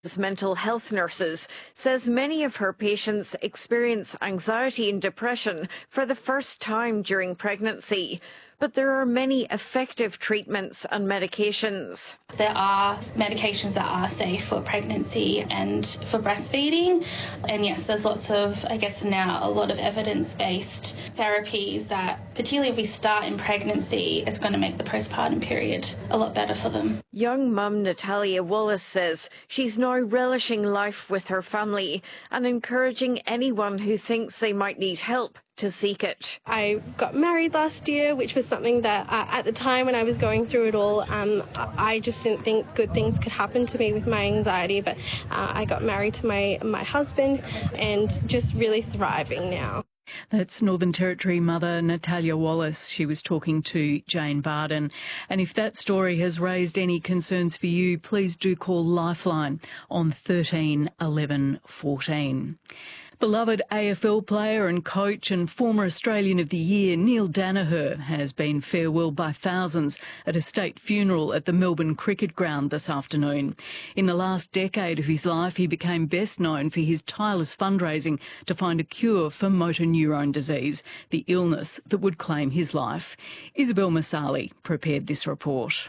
mental health nurses, says many of her patients experience anxiety and depression for the first time during pregnancy. But there are many effective treatments and medications. There are medications that are safe for pregnancy and for breastfeeding. And yes, there's lots of, now a lot of evidence-based therapies that, particularly if we start in pregnancy, it's going to make the postpartum period a lot better for them. Young mum Natalia Wallace says she's now relishing life with her family and encouraging anyone who thinks they might need help to seek it. I got married last year, which was something that at the time when I was going through it all, I just didn't think good things could happen to me with my anxiety, but I got married to my husband and just really thriving now. That's Northern Territory mother Natalia Wallace. She was talking to Jane Barden. And if that story has raised any concerns for you, please do call Lifeline on 13 11 14. Beloved AFL player and coach and former Australian of the Year, Neil Daniher, has been farewelled by thousands at a state funeral at the Melbourne Cricket Ground this afternoon. In the last decade of his life, he became best known for his tireless fundraising to find a cure for motor neurone disease, the illness that would claim his life. Isabel Masali prepared this report.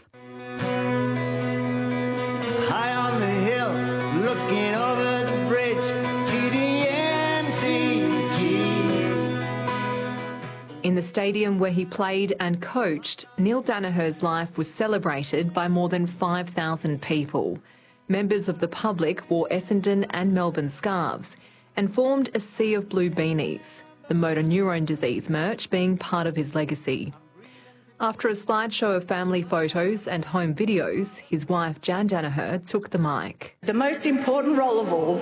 High on the hill, looking over the bridge to the In the stadium where he played and coached, Neil Daniher's life was celebrated by more than 5,000 people. Members of the public wore Essendon and Melbourne scarves and formed a sea of blue beanies, the motor neurone disease merch being part of his legacy. After a slideshow of family photos and home videos, his wife Jan Daniher took the mic. The most important role of all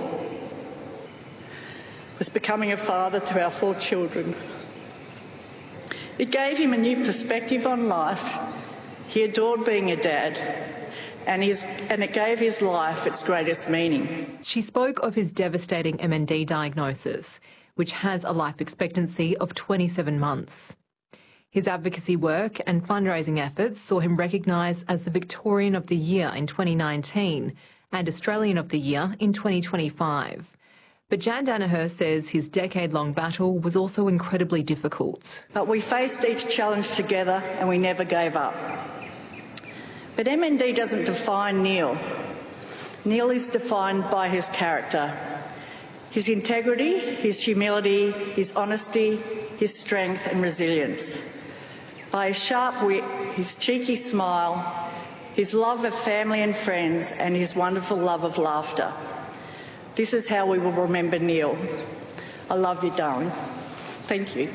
was becoming a father to our 4 children. It gave him a new perspective on life. He adored being a dad, and it gave his life its greatest meaning. She spoke of his devastating MND diagnosis, which has a life expectancy of 27 months. His advocacy work and fundraising efforts saw him recognised as the Victorian of the Year in 2019 and Australian of the Year in 2025. But Jan Daniher says his decade-long battle was also incredibly difficult. But we faced each challenge together and we never gave up. But MND doesn't define Neil. Neil is defined by his character, his integrity, his humility, his honesty, his strength and resilience. By his sharp wit, his cheeky smile, his love of family and friends and his wonderful love of laughter. This is how we will remember Neil. I love you, darling. Thank you.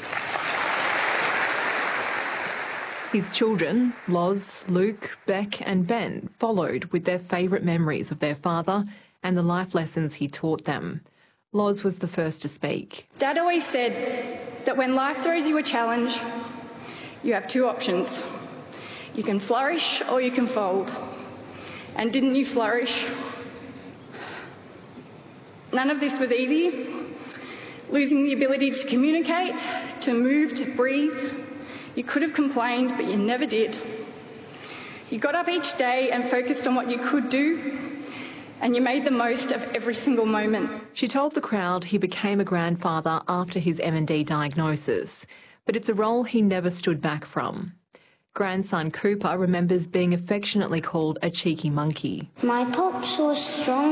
His children, Loz, Luke, Beck and Ben, followed with their favourite memories of their father and the life lessons he taught them. Loz was the first to speak. Dad always said that when life throws you a challenge, you have 2 options. You can flourish or you can fold. And didn't you flourish? None of this was easy. Losing the ability to communicate, to move, to breathe. You could have complained, but you never did. You got up each day and focused on what you could do, and you made the most of every single moment. She told the crowd he became a grandfather after his MND diagnosis, but it's a role he never stood back from. Grandson Cooper remembers being affectionately called a cheeky monkey. My pops was strong